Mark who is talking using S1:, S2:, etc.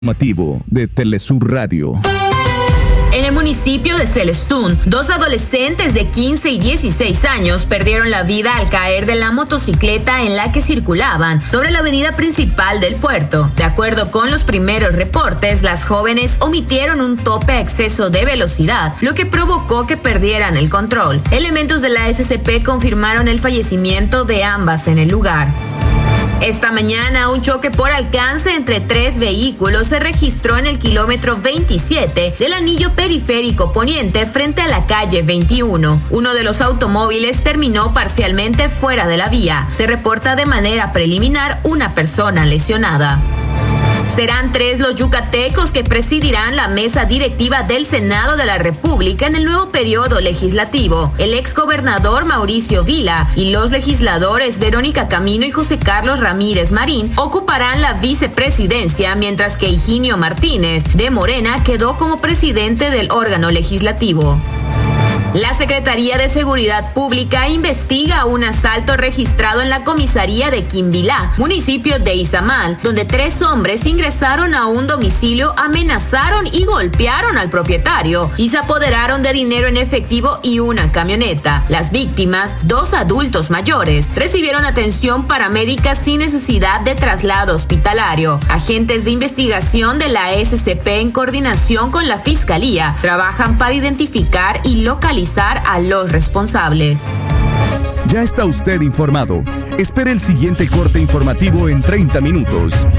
S1: Informativo de Telesur Radio.
S2: En el municipio de Celestún, dos adolescentes de 15 y 16 años perdieron la vida al caer de la motocicleta en la que circulaban sobre la avenida principal del puerto. De acuerdo con los primeros reportes, las jóvenes omitieron un tope a exceso de velocidad, lo que provocó que perdieran el control. Elementos de la SCP confirmaron el fallecimiento de ambas en el lugar. Esta mañana, un choque por alcance entre tres vehículos se registró en el kilómetro 27 del anillo periférico poniente frente a la calle 21. Uno de los automóviles terminó parcialmente fuera de la vía. Se reporta de manera preliminar una persona lesionada. Serán 3 los yucatecos que presidirán la mesa directiva del Senado de la República en el nuevo periodo legislativo. El exgobernador Mauricio Vila y los legisladores Verónica Camino y José Carlos Ramírez Marín ocuparán la vicepresidencia, mientras que Higinio Martínez, de Morena, quedó como presidente del órgano legislativo. La Secretaría de Seguridad Pública investiga un asalto registrado en la comisaría de Quimbilá, municipio de Izamal, donde 3 hombres ingresaron a un domicilio, amenazaron y golpearon al propietario y se apoderaron de dinero en efectivo y una camioneta. Las víctimas, 2 adultos mayores, recibieron atención paramédica sin necesidad de traslado hospitalario. Agentes de investigación de la SCP en coordinación con la Fiscalía trabajan para identificar y localizar a los responsables.
S1: Ya está usted informado. Espere el siguiente corte informativo en 30 minutos.